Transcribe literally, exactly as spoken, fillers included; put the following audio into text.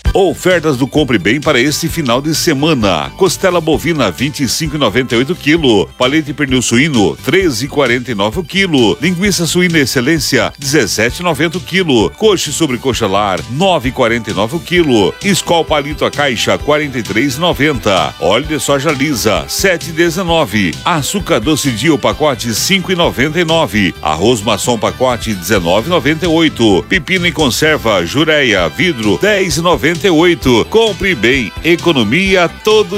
Ofertas do Compre Bem para este final de semana. Costela bovina vinte e cinco reais e noventa e oito centavos quilo. Paleta e pernil suíno treze reais e quarenta e nove centavos quilo. Linguiça suína excelência dezessete reais e noventa centavos quilo. Coxa sobre coxa lar nove reais e quarenta e nove centavos quilo. Skol palito a caixa quarenta e três reais e noventa centavos. Óleo de soja lisa sete reais e dezenove centavos. Açúcar doce dia o pacote cinco reais e noventa e nove centavos. Arroz maçom pacote dezenove reais e noventa e oito centavos. Pepino em conserva Jureia vidro dez reais e noventa e oito centavos. Compre Bem, economia todo